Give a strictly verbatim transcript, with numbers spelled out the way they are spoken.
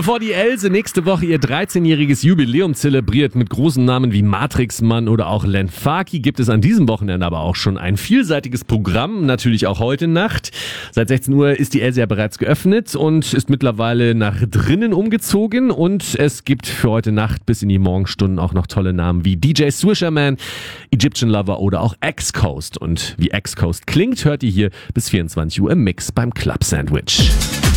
Bevor die Else nächste Woche ihr dreizehnjähriges Jubiläum zelebriert mit großen Namen wie Matrixmann oder auch Len Faki, gibt es an diesem Wochenende aber auch schon ein vielseitiges Programm, natürlich auch heute Nacht. Seit sechzehn Uhr ist die Else ja bereits geöffnet und ist mittlerweile nach drinnen umgezogen und es gibt für heute Nacht bis in die Morgenstunden auch noch tolle Namen wie D J Swisherman, Egyptian Lover oder auch X-Coast. Und wie X-Coast klingt, hört ihr hier bis vierundzwanzig Uhr im Mix beim Club Sandwich.